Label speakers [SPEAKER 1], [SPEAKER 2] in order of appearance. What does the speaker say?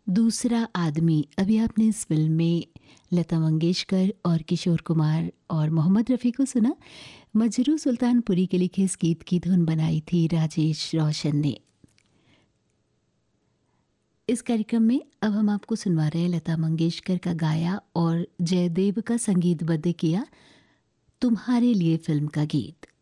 [SPEAKER 1] दूसरा आदमी। अभी आपने इस फिल्म में लता मंगेशकर और किशोर कुमार और मोहम्मद रफ़ी को सुना। मजरू सुल्तानपुरी के लिखे इस गीत की धुन बनाई थी राजेश रोशन ने। इस कार्यक्रम में अब हम आपको सुनवा रहे हैं लता मंगेशकर का गाया और जयदेव का संगीतबद्ध किया तुम्हारे लिए फिल्म का गीत।